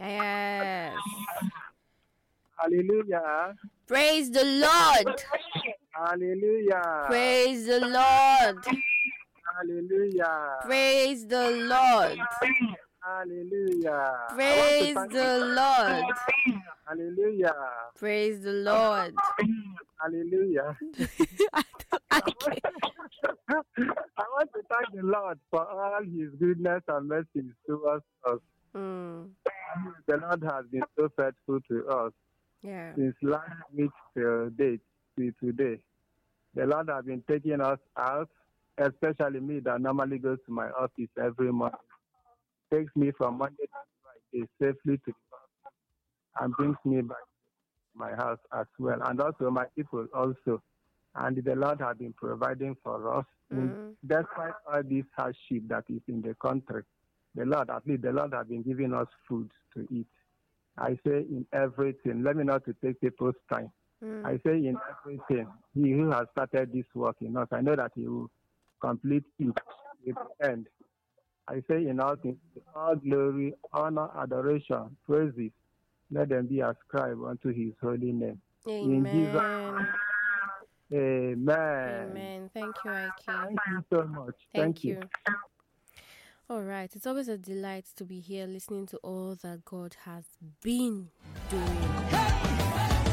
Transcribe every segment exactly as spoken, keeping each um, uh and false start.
Yes. Hallelujah. Praise the Lord. Hallelujah. Praise the Lord. Hallelujah. Praise the Lord. Hallelujah. Praise the Lord. Hallelujah. Praise the Lord. Hallelujah. I don't- I can't. I want to thank the Lord for all his goodness and mercy towards us. Mm, The Lord has been so faithful to us yeah. since last week till date, till today. The Lord has been taking us out, especially me that normally goes to my office every month. Takes me from Monday to Friday safely to the office and brings me back to my house as well. And also my people also. And the Lord has been providing for us. Mm. Despite all this hardship that is in the country, the Lord, at least the Lord has been giving us food to eat. I say in everything, let me not to take people's time. Mm. I say in everything, he who has started this work in us, I know that he will complete it with the end. I say in all things, all glory, honor, adoration, praises, let them be ascribed unto his holy name. In Jesus' Amen. Amen. Amen. Thank you, Ike. Thank you so much. Thank, Thank you. you. All right. It's always a delight to be here listening to all that God has been doing.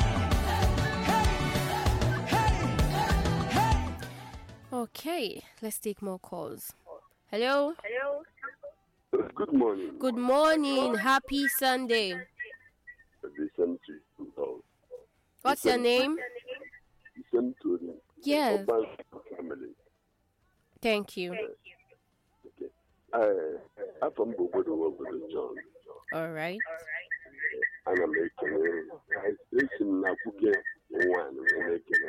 Okay, let's take more calls. Hello. Good morning. Good morning. Happy Sunday. Listen to you. What's your name? Listen to the Yes. Urban family. Thank you. Okay. I, I'm from Bobodo, Bobodo, John. All right. And I'm making I station na kuke one making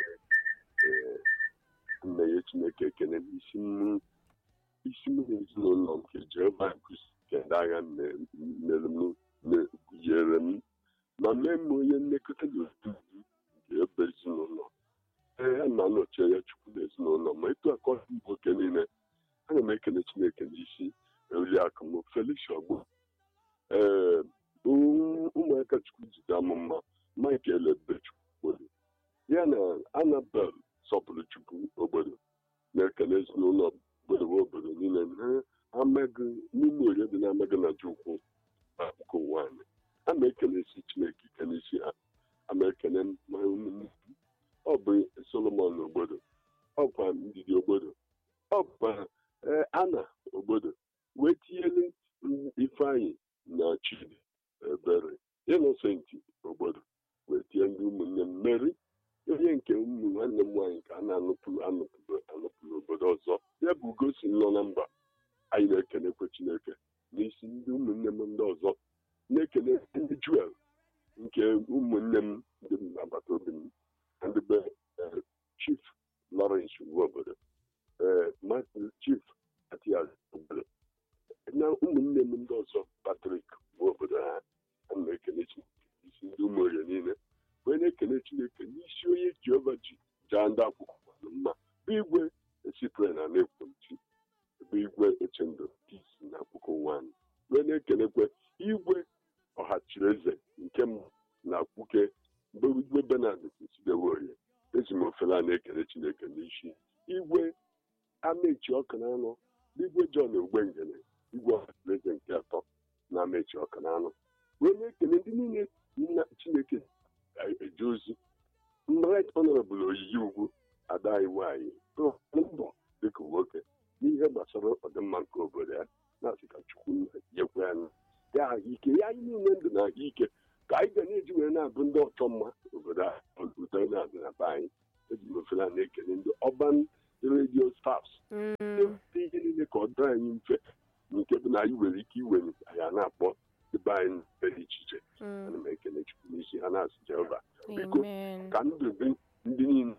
it. Na yechi make kene isimu isimu no no ke Jehovah Christ daga ne ne ne yerem na memo ye nekota do ye person no eh na no che ya chukwu des no no ma etu akọ mbo kene ne ana make kene chineke isi eri akamu Felix Ogbo eh ụmụaka chukwu jide amụma Michael Ebechukwu ya na Annabel sọpụrụ chukwu obodo na-ekele ezinụlọ obodo obodo niile ha amaghị n'ime orie dị na-amaghị na Chukwu akụkụ ụwa anyị a na-ekele isi Chineke ikele isi ha a na-ekele ọ bụ Solomon obodo ọkwa ndidi obodo ọkwa Ana obodo wee tinyere Ifeanyị na Chidi ebere Innocent obodo wee tie ndị ụmụnne m Mary onye nke ụmụ nwanne m nwaanyị ka a na-anụpụrụ anụpụrụ anụpụrụ obodo ọzọ ya bụ gosi nọ na mba anyị na-ekelekwe Chineke n'isi ndị ụmụnne m ndị ọzọ na-ekele ndị Juel nke ụmụnne m ndị agbata obi m ndị be Chief Lawrence uwe obodo ee Chief Atiaz obodo na ụmụnne m ndị ọzọ Patrick uwe obodo ha a na-ekele Chineke isi ndị ụmụorie niile wee na-ekele Chineke n'isi onye Jehova ji jaa ndị akwụkwọ mma bụ igwe esipre na na-ekwuchi bụ igwe echendo isi na akwụkwọ nwanyị wee na-ekelekwe igwe ọhachiri eze nke m na akwụke mgbe igwe Benard sideworie ezi m ofele a na-ekele Chineke n'isi igwe amechi ọka na anụ igwe John Ogbengene igwe ọhachiri eze nke atọ na amechi ọka na anụ wee na-ekele ndị niile nna Chineke eje ozi Right Honorable Oyiyi Ugwu ada iwu anyị mbọ dịka nwoke n'ihe gbasara ọdịmma nke obodo ya na-asị ka Chukwu nyekwe anyị ya ahụike ya anyị niile ndụ na ahụike ka anyị ga na-eji wee na-abụ ndị ọchọ mma obodo udo na-adị na be anyị eji m ofere a na-ekele ndị ọban redio staffs ihe niile ka ọ dịrị anyị mfe nke bụ na anyị nwere ike iwenye anyị a na-akpọ ebe anyị dị iche iche ana m ekele Chukwu n'isi ha na-asị Jehova biko ka ndụ ndị niile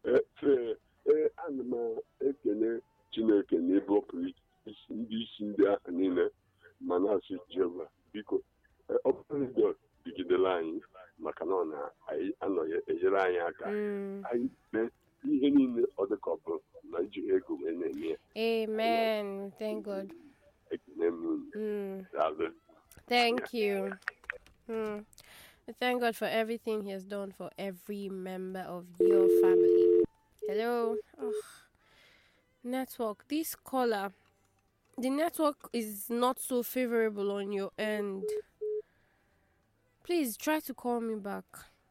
ee ana m ekele Chineke n'ebe ọ pụrụ isi ndị isi ndị ahụ niile ma na-asị Jehova biko ọ bụrụ digidela anyị maka na ọ na-anọghị enyere anyị aka anyị mee ihe niile ọ dịka ọ bụrụ na iji ego wee na-eme ya. Amen. Thank God. Ekele m unu. Daalụ. Thank you. Hmm. Thank God for everything He has done for every member of your family. Hello. Oh, network. This caller. The network is not so favorable on your end. Please try to call me back.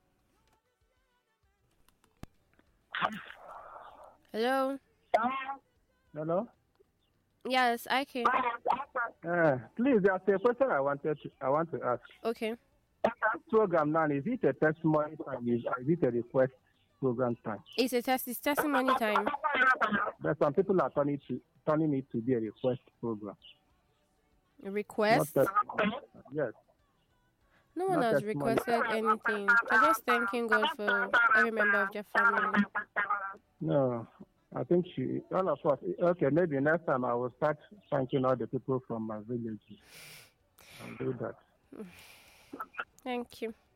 Hello? Hello? Yes, I can. Uh, please, there's a question I wanted to, I want to ask. Okay. Program now, is it a testimony time? Is, is it a request program time? It's a test. It's testimony time. But some people are turning to turning it to be a request program. A request? Not testimony. Yes. No one Not has testimony. requested anything. They're just thanking God for every member of their family. No, I think she, all of us, okay, maybe next time I will start thanking all the people from my village. I'll do that. Thank you.